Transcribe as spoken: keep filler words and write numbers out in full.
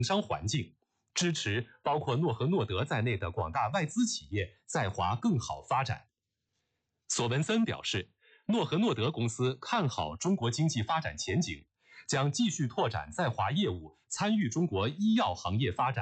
商环境，支持包括诺和诺德在内的广大外资企业在华更好发展。索文森表示，诺和诺德公司看好中国经济发展前景，将继续拓展在华业务，参与中国医药行业发展。